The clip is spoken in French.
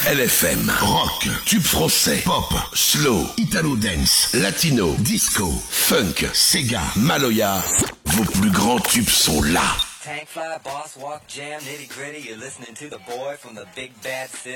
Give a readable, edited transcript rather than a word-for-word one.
LFM, rock, tube français, pop, slow, italo dance, latino, disco, funk, Sega, Maloya. Vos plus grands tubes sont là. Tank fly, boss walk, jam, nitty gritty. You're listening to the boy from the big bad city.